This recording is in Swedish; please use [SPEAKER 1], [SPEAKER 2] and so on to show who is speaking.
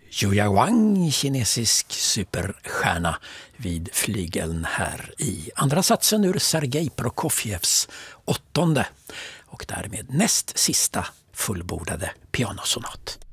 [SPEAKER 1] Julia Wang, kinesisk superstjärna vid flygeln här i andra satsen ur Sergej Prokofjevs 8:e och därmed näst sista fullbordade pianosonat.